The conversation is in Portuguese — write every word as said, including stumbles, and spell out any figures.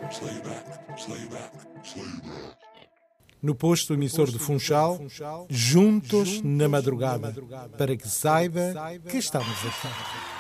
No posto emissor de Funchal, juntos na madrugada, para que saiba que estamos aqui.